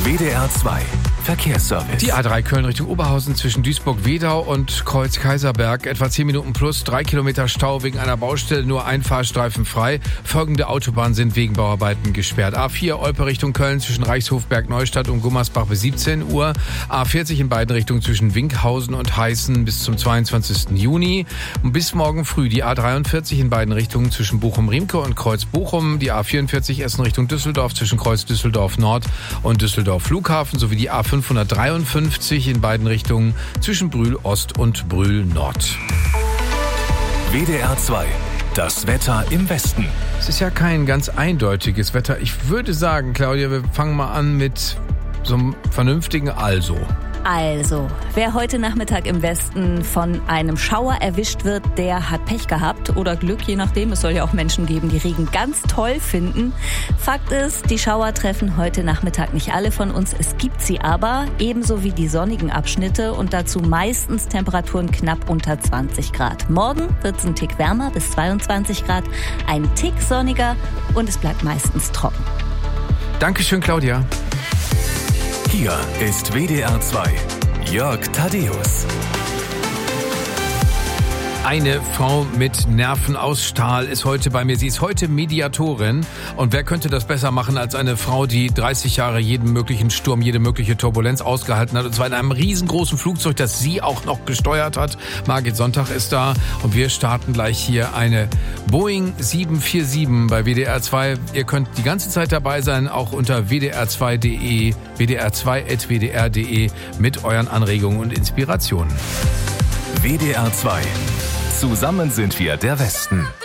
WDR 2 Verkehrsservice. Die A3 Köln Richtung Oberhausen zwischen Duisburg-Wedau und Kreuz-Kaiserberg. Etwa 10 Minuten plus, 3 Kilometer Stau wegen einer Baustelle, nur ein Fahrstreifen frei. Folgende Autobahnen sind wegen Bauarbeiten gesperrt. A4 Olpe Richtung Köln zwischen Reichshofberg Neustadt und Gummersbach bis 17 Uhr. A40 in beiden Richtungen zwischen Winkhausen und Heißen bis zum 22. Juni. Und bis morgen früh die A43 in beiden Richtungen zwischen Bochum-Riemke und Kreuz-Bochum. Die A44 Essen Richtung Düsseldorf zwischen Kreuz Düsseldorf Nord und Düsseldorf Flughafen sowie die A553 in beiden Richtungen zwischen Brühl Ost und Brühl Nord. WDR 2, das Wetter im Westen. Es ist ja kein ganz eindeutiges Wetter. Ich würde sagen, Claudia, wir fangen mal an mit so einem vernünftigen Also. Also, wer heute Nachmittag im Westen von einem Schauer erwischt wird, der hat Pech gehabt oder Glück, je nachdem. Es soll ja auch Menschen geben, die Regen ganz toll finden. Fakt ist, die Schauer treffen heute Nachmittag nicht alle von uns. Es gibt sie aber, ebenso wie die sonnigen Abschnitte und dazu meistens Temperaturen knapp unter 20 Grad. Morgen wird es ein Tick wärmer, bis 22 Grad, ein Tick sonniger und es bleibt meistens trocken. Dankeschön, Claudia. Hier ist WDR 2, Jörg Thaddeus. Eine Frau mit Nerven aus Stahl ist heute bei mir. Sie ist heute Mediatorin. Und wer könnte das besser machen als eine Frau, die 30 Jahre jeden möglichen Sturm, jede mögliche Turbulenz ausgehalten hat. Und zwar in einem riesengroßen Flugzeug, das sie auch noch gesteuert hat. Margit Sonntag ist da. Und wir starten gleich hier eine Boeing 747 bei WDR 2. Ihr könnt die ganze Zeit dabei sein, auch unter wdr2.de, wdr2.wdr.de mit euren Anregungen und Inspirationen. WDR 2. Zusammen sind wir der Westen.